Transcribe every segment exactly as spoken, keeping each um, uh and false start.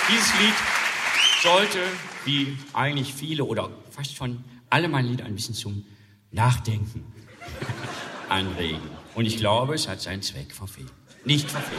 Dieses Lied sollte, wie eigentlich viele oder fast schon alle meine Lieder, ein bisschen zum Nachdenken anregen. Und ich glaube, es hat seinen Zweck verfehlt. Nicht verfehlt.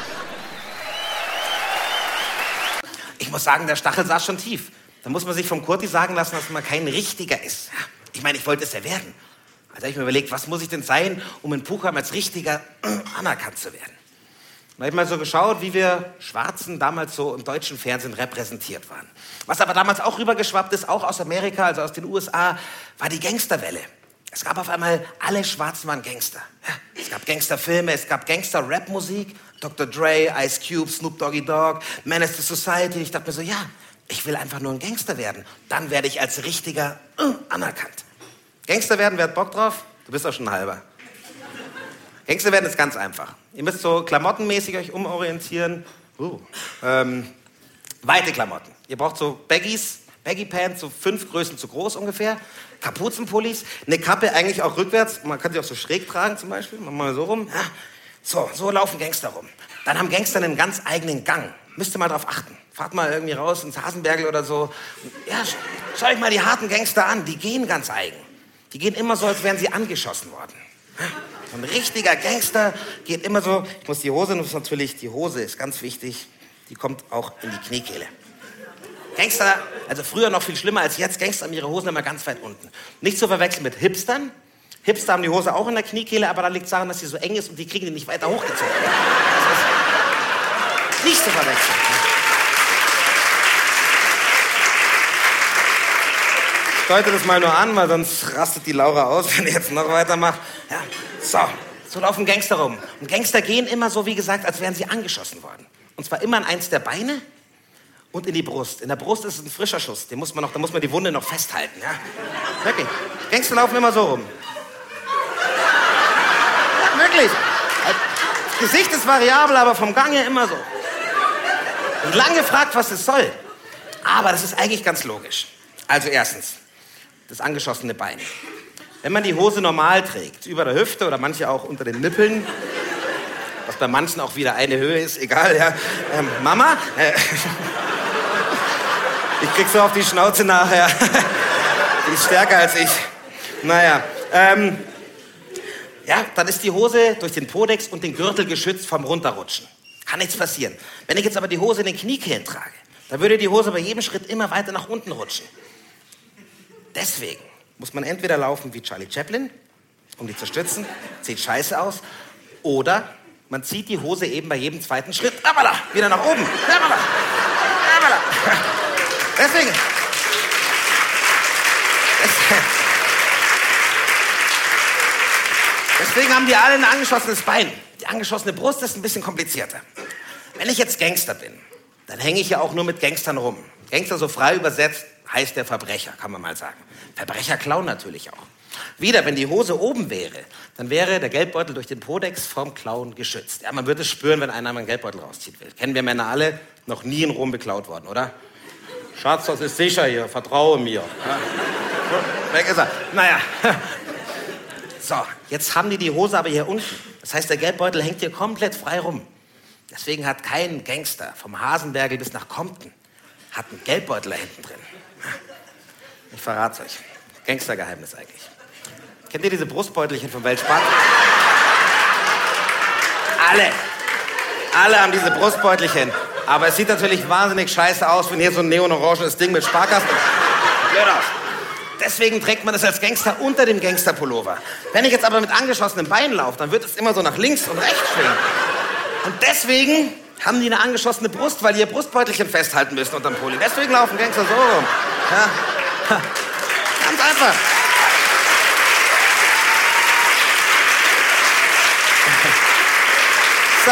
Ich muss sagen, der Stachel saß schon tief. Da muss man sich vom Kurti sagen lassen, dass man kein Richtiger ist. Ich meine, ich wollte es ja werden. Also habe ich mir überlegt, was muss ich denn sein, um in Puchheim als Richtiger anerkannt zu werden? Da habe ich mal so geschaut, wie wir Schwarzen damals so im deutschen Fernsehen repräsentiert waren. Was aber damals auch rübergeschwappt ist, auch aus Amerika, also aus den U S A, war die Gangsterwelle. Es gab auf einmal, alle Schwarzen waren Gangster. Ja, es gab Gangsterfilme, es gab Gangster-Rap-Musik, Doktor Dre, Ice Cube, Snoop Doggy Dogg, Menace to Society. Ich dachte mir so, ja, ich will einfach nur ein Gangster werden. Dann werde ich als Richtiger uh, anerkannt. Gangster werden, wer hat Bock drauf? Du bist doch schon ein halber. Gangster werden ist ganz einfach. Ihr müsst so klamottenmäßig euch umorientieren. Uh, ähm, weite Klamotten. Ihr braucht so Baggies, Baggy Pants, so fünf Größen zu groß ungefähr. Kapuzenpullis, eine Kappe eigentlich auch rückwärts. Man kann sie auch so schräg tragen zum Beispiel. Machen wir mal so rum. Ja. So, so laufen Gangster rum. Dann haben Gangster einen ganz eigenen Gang. Müsst ihr mal drauf achten. Fahrt mal irgendwie raus ins Hasenbergl oder so. Ja, schaut euch mal die harten Gangster an. Die gehen ganz eigen. Die gehen immer so, als wären sie angeschossen worden. Ein richtiger Gangster geht immer so. Ich muss die Hose, muss natürlich, die Hose ist ganz wichtig. Die kommt auch in die Kniekehle. Gangster, also früher noch viel schlimmer als jetzt, Gangster haben ihre Hosen immer ganz weit unten. Nicht zu verwechseln mit Hipstern. Hipster haben die Hose auch in der Kniekehle, aber da liegt es daran, dass sie so eng ist und die kriegen die nicht weiter hochgezogen. Das ist nicht zu verwechseln. Ich deute das mal nur an, weil sonst rastet die Laura aus, wenn ich jetzt noch weitermache. Ja, so, so laufen Gangster rum. Und Gangster gehen immer so, wie gesagt, als wären sie angeschossen worden. Und zwar immer an eins der Beine und in die Brust. In der Brust ist es ein frischer Schuss. Den muss man noch, da muss man die Wunde noch festhalten. Ja? Wirklich. Gangster laufen immer so rum. Ja, wirklich. Das Gesicht ist variabel, aber vom Gang her immer so. Und lange gefragt, was das soll. Aber das ist eigentlich ganz logisch. Also erstens, das angeschossene Bein. Wenn man die Hose normal trägt, über der Hüfte oder manche auch unter den Nippeln, was bei manchen auch wieder eine Höhe ist, egal, ja. Ähm, Mama, äh, ich krieg so auf die Schnauze nachher. Die ist stärker als ich. Naja, ähm, ja, dann ist die Hose durch den Podex und den Gürtel geschützt vom Runterrutschen. Kann nichts passieren. Wenn ich jetzt aber die Hose in den Kniekehlen trage, dann würde die Hose bei jedem Schritt immer weiter nach unten rutschen. Deswegen muss man entweder laufen wie Charlie Chaplin, um die zu stützen, sieht scheiße aus, oder man zieht die Hose eben bei jedem zweiten Schritt, abala, wieder nach oben, abala, abala. Deswegen, deswegen haben die alle ein angeschossenes Bein. Die angeschossene Brust ist ein bisschen komplizierter. Wenn ich jetzt Gangster bin, dann hänge ich ja auch nur mit Gangstern rum. Gangster so frei übersetzt heißt der Verbrecher, kann man mal sagen. Verbrecher klauen natürlich auch. Wieder, wenn die Hose oben wäre, dann wäre der Geldbeutel durch den Podex vom Klauen geschützt. Ja, man würde es spüren, wenn einer mal einen Geldbeutel rauszieht will. Kennen wir Männer alle, noch nie in Rom beklaut worden, oder? Schatz, das ist sicher hier, vertraue mir. Ja. So, weg ist er. Naja. So, jetzt haben die die Hose aber hier unten. Das heißt, der Geldbeutel hängt hier komplett frei rum. Deswegen hat kein Gangster vom Hasenbergl bis nach Compton hat einen Geldbeutel da hinten drin. Ich verrat's euch. Gangstergeheimnis eigentlich. Kennt ihr diese Brustbeutelchen vom Weltspart? Alle. Alle haben diese Brustbeutelchen. Aber es sieht natürlich wahnsinnig scheiße aus, wenn hier so ein neonorangenes Ding mit Sparkasten... Blöd aus. Deswegen trägt man das als Gangster unter dem Gangsterpullover. Wenn ich jetzt aber mit angeschossenem Bein laufe, dann wird es immer so nach links und rechts schwingen. Und deswegen haben die eine angeschossene Brust, weil die ihr Brustbeutelchen festhalten müssen unterm Pulli. Deswegen laufen Gangster so rum. Ja. Ganz einfach. So.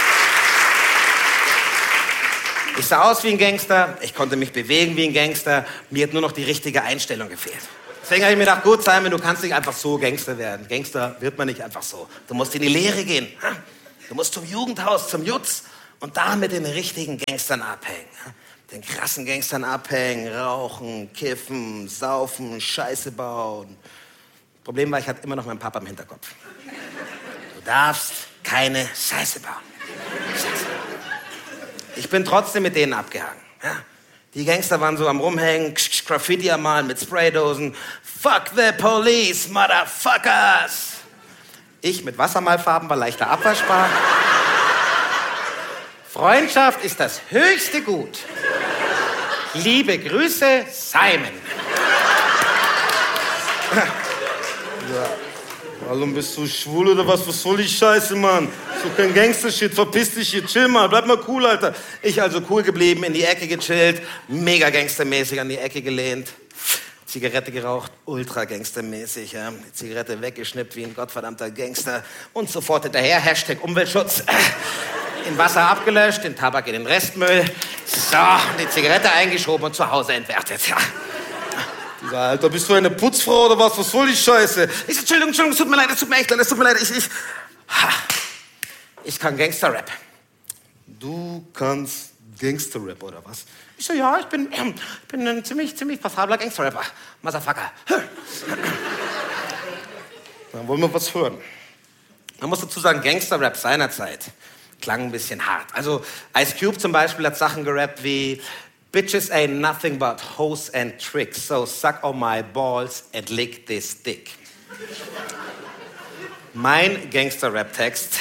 Ich sah aus wie ein Gangster, ich konnte mich bewegen wie ein Gangster, mir hat nur noch die richtige Einstellung gefehlt. Deswegen habe ich mir gedacht, gut, Simon, du kannst nicht einfach so Gangster werden. Gangster wird man nicht einfach so. Du musst in die Lehre gehen. Du musst zum Jugendhaus, zum Jutz und da mit den richtigen Gangstern abhängen. Den krassen Gangstern abhängen, rauchen, kiffen, saufen, Scheiße bauen. Problem war, ich hatte immer noch meinen Papa im Hinterkopf. Du darfst keine Scheiße bauen. Scheiße. Ich bin trotzdem mit denen abgehangen. Ja. Die Gangster waren so am Rumhängen, Graffiti am Malen mit Spraydosen. Fuck the police, motherfuckers! Ich mit Wassermalfarben war leichter abwaschbar. Freundschaft ist das höchste Gut. Liebe Grüße, Simon. Ja. Warum bist du schwul oder was? Was soll die Scheiße, Mann? So kein Gangster-Shit, verpiss dich hier, chill mal, bleib mal cool, Alter. Ich also cool geblieben, in die Ecke gechillt, mega gangstermäßig an die Ecke gelehnt, Zigarette geraucht, ultra gangstermäßig, ja. Die Zigarette weggeschnippt wie ein gottverdammter Gangster und sofort hinterher, Hashtag Umweltschutz, in Wasser abgelöscht, den Tabak in den Restmüll, so, die Zigarette eingeschoben und zu Hause entwertet, ja. Alter, bist du eine Putzfrau oder was? Was soll die Scheiße? Ich, Entschuldigung, Entschuldigung, es tut mir leid, es tut mir echt leid, es tut mir leid, ich, ich, ich kann Gangster-Rap. Du kannst Gangster-Rap oder was? Ich so, ja, ich bin, ich bin ein ziemlich, ziemlich passabler Gangster-Rapper. Motherfucker. Dann wollen wir was hören. Man muss dazu sagen, Gangster-Rap seinerzeit klang ein bisschen hart. Also Ice Cube zum Beispiel hat Sachen gerappt wie Bitches ain't nothing but hoes and tricks, so suck on my balls and lick this dick. Mein Gangster-Rap-Text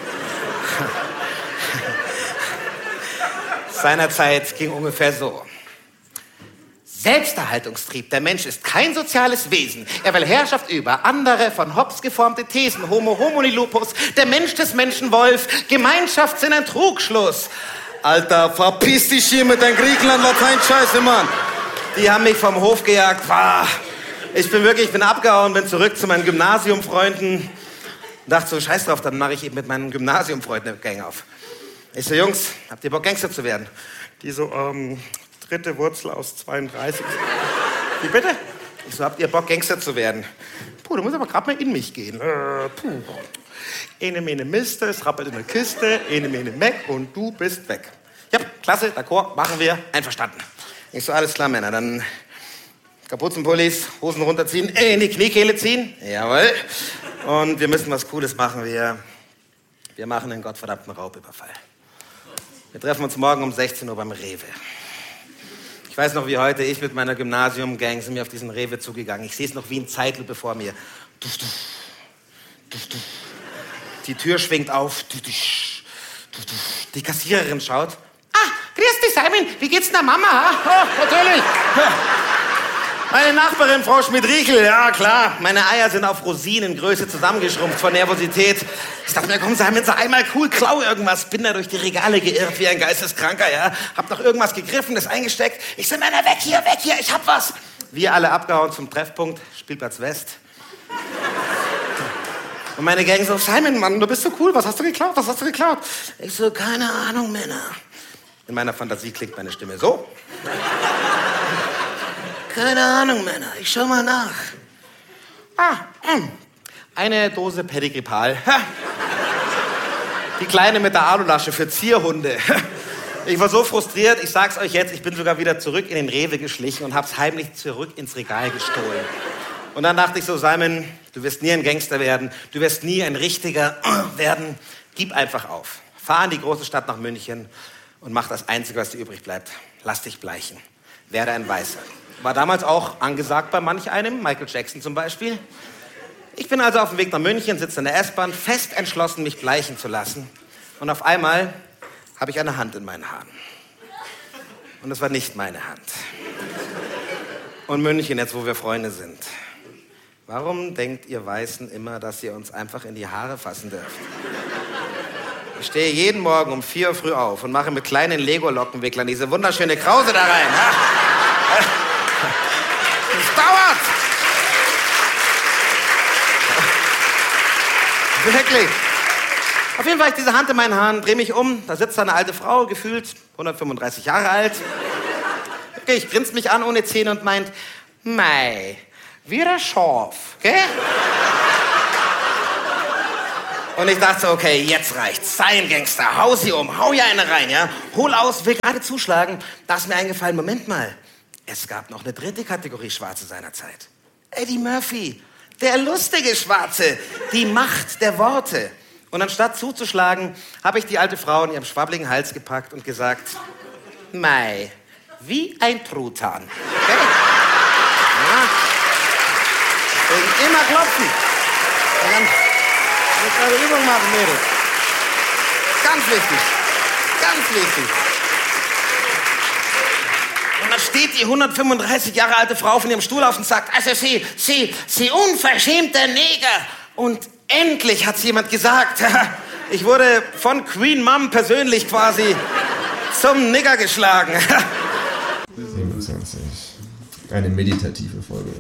seinerzeit ging ungefähr so. Selbsterhaltungstrieb. Der Mensch ist kein soziales Wesen. Er will Herrschaft über andere, von Hobbes geformte Thesen. Homo homini lupus, der Mensch des Menschen Wolf. Gemeinschaftssinn ein Trugschluss. Alter, verpiss dich hier mit deinem Griechenland-Latein-Scheiße, Mann. Die haben mich vom Hof gejagt. Ich bin wirklich, ich bin abgehauen, bin zurück zu meinen Gymnasiumfreunden. Dachte so, scheiß drauf, dann mache ich eben mit meinen Gymnasiumfreunden eine Gang auf. Ich so, Jungs, habt ihr Bock, Gangster zu werden? Die so, ähm, dritte Wurzel aus zweiunddreißig. Wie bitte? Ich so, habt ihr Bock, Gangster zu werden? Puh, du musst aber gerade mal in mich gehen. Äh, puh. Ene, mene, Mister, es rappelt in der Kiste, ene, mene, Mac und du bist weg. Ja, klasse, d'accord, machen wir, einverstanden. Ich so, alles klar, Männer, dann Kapuzenpullis, Hosen runterziehen, in die Kniekehle ziehen, jawohl. Und wir müssen was Cooles machen, wir, wir machen einen gottverdammten Raubüberfall. Wir treffen uns morgen um sechzehn Uhr beim Rewe. Ich weiß noch wie heute, ich mit meiner Gymnasium-Gang sind mir auf diesen Rewe zugegangen. Ich sehe es noch wie in Zeitlupe vor mir. Duf, duf, duf, duf. Die Tür schwingt auf. Die Kassiererin schaut. Ah, grüß dich, Simon. Wie geht's denn der Mama? Ha? Oh, natürlich. Meine Nachbarin, Frau Schmidt-Riechel. Ja, klar. Meine Eier sind auf Rosinengröße zusammengeschrumpft vor Nervosität. Ich dachte mir, komm, Simon, sei einmal cool, klau irgendwas. Bin da durch die Regale geirrt wie ein Geisteskranker, ja. Hab noch irgendwas gegriffen, das eingesteckt. Ich so, Männer, weg hier, weg hier, ich hab was. Wir alle abgehauen zum Treffpunkt, Spielplatz West. Und meine Gang so, Simon, Mann, du bist so cool, was hast du geklaut, was hast du geklaut? Ich so, keine Ahnung, Männer. In meiner Fantasie klingt meine Stimme so. Keine Ahnung, Männer, ich schau mal nach. Ah, eine Dose Pedigripal. Die kleine mit der Alulasche für Zierhunde. Ich war so frustriert, ich sag's euch jetzt, ich bin sogar wieder zurück in den Rewe geschlichen und hab's heimlich zurück ins Regal gestohlen. Und dann dachte ich so, Simon, du wirst nie ein Gangster werden, du wirst nie ein richtiger werden. Gib einfach auf. Fahr in die große Stadt nach München und mach das Einzige, was dir übrig bleibt. Lass dich bleichen. Werde ein Weißer. War damals auch angesagt bei manch einem, Michael Jackson zum Beispiel. Ich bin also auf dem Weg nach München, sitze in der S-Bahn, fest entschlossen, mich bleichen zu lassen. Und auf einmal habe ich eine Hand in meinen Haaren. Und es war nicht meine Hand. Und München, jetzt wo wir Freunde sind. Warum denkt ihr Weißen immer, dass ihr uns einfach in die Haare fassen dürft? Ich stehe jeden Morgen um vier Uhr früh auf und mache mit kleinen Lego-Lockenwicklern diese wunderschöne Krause da rein. Es dauert! Wirklich. Auf jeden Fall habe ich diese Hand in meinen Haaren, drehe mich um, da sitzt da eine alte Frau, gefühlt hundertfünfunddreißig Jahre alt. Okay, ich grinst mich an ohne Zähne und meint, mei, wieder scharf, gell? Und ich dachte so, okay, jetzt reicht's. Sei ein Gangster, hau sie um, hau ja eine rein, ja? Hol aus, will gerade zuschlagen. Da ist mir eingefallen, Moment mal, es gab noch eine dritte Kategorie Schwarze seinerzeit. Eddie Murphy, der lustige Schwarze, die Macht der Worte. Und anstatt zuzuschlagen, habe ich die alte Frau in ihrem schwabbligen Hals gepackt und gesagt, Mei, wie ein Truthahn. Okay? Ja. Deswegen immer klopfen. Und dann müsst ihr eure Übung machen, Mädels. Ganz wichtig. Ganz wichtig. Und dann steht die hundertfünfunddreißig Jahre alte Frau von ihrem Stuhl auf und sagt, also Sie, Sie, Sie unverschämter Neger. Und endlich hat's jemand gesagt. Ich wurde von Queen Mom persönlich quasi zum Nigger geschlagen. siebenundzwanzig. Eine meditative Folge.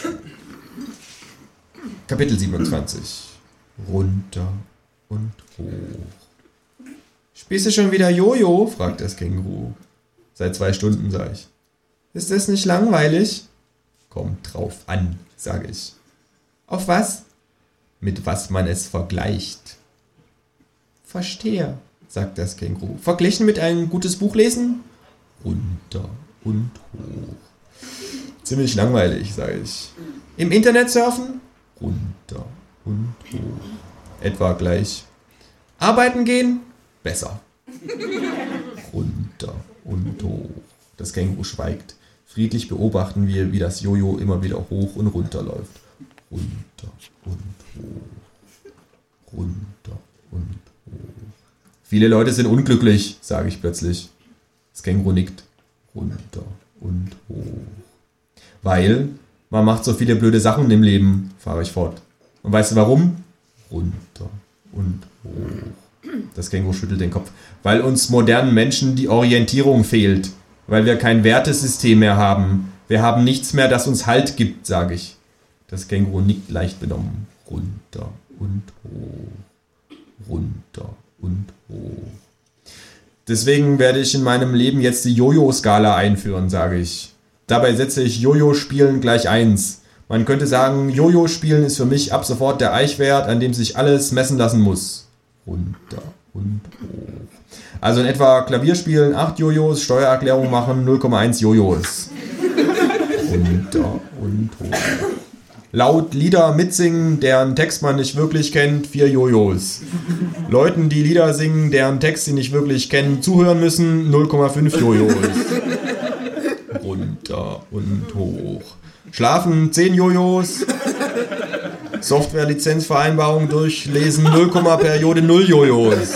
Kapitel siebenundzwanzig. Runter und hoch. Spielst du schon wieder Jojo? Fragt das Känguru. Seit zwei Stunden, sag ich. Ist das nicht langweilig? Kommt drauf an, sage ich. Auf was? Mit was man es vergleicht. Verstehe, sagt das Känguru. Verglichen mit einem gutes Buch lesen? Runter und hoch. Ziemlich langweilig, sage ich. Im Internet surfen? Runter und hoch. Etwa gleich. Arbeiten gehen? Besser. Runter und hoch. Das Känguru schweigt. Friedlich beobachten wir, wie das Jojo immer wieder hoch und runter läuft. Runter und hoch. Runter und hoch. Viele Leute sind unglücklich, sage ich plötzlich. Das Känguru nickt. Runter und hoch. Weil man macht so viele blöde Sachen im Leben, fahre ich fort. Und weißt du warum? Runter und hoch. Das Känguru schüttelt den Kopf. Weil uns modernen Menschen die Orientierung fehlt. Weil wir kein Wertesystem mehr haben. Wir haben nichts mehr, das uns Halt gibt, sage ich. Das Känguru nickt leicht benommen. Runter und hoch. Runter und hoch. Deswegen werde ich in meinem Leben jetzt die Jojo-Skala einführen, sage ich. Dabei setze ich Jojo-Spielen gleich eins. Man könnte sagen, Jojo-Spielen ist für mich ab sofort der Eichwert, an dem sich alles messen lassen muss. Runter und hoch. Also in etwa Klavierspielen acht Jojos, Steuererklärung machen null Komma eins Jojos. Runter und hoch. Laut Lieder mitsingen, deren Text man nicht wirklich kennt, vier Jojos. Leuten, die Lieder singen, deren Text sie nicht wirklich kennen, zuhören müssen, null Komma fünf Jojos. Runter und hoch. Schlafen, zehn Jojos. Software-Lizenzvereinbarung durchlesen, null, Periode null Jojos.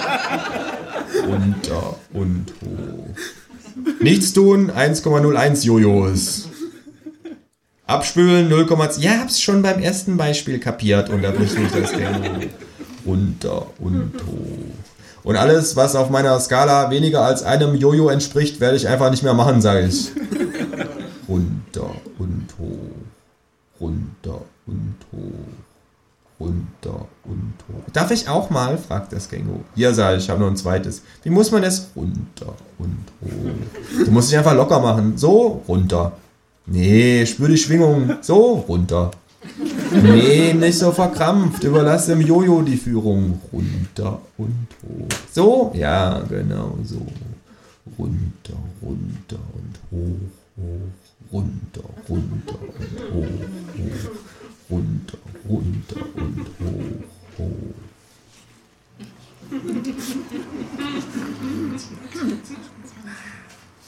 Runter und hoch. Nichts tun, eins Komma null eins Jojos. Abspülen, null Komma zwei. Ja, hab's schon beim ersten Beispiel kapiert, unterbricht mich das Känguru. Runter und hoch. Und alles, was auf meiner Skala weniger als einem Jojo entspricht, werde ich einfach nicht mehr machen, sage ich. Runter und hoch. Runter und hoch. Runter und hoch. Darf ich auch mal? Fragt das Känguru. Ja, sag ich, ich habe noch ein zweites. Wie muss man das? Runter und hoch. Du musst dich einfach locker machen. So, runter. Nee, spür die Schwingung. So, runter. Nee, nicht so verkrampft. Überlass dem Jojo die Führung. Runter und hoch. So? Ja, genau so. Runter, runter und hoch, hoch. Runter, runter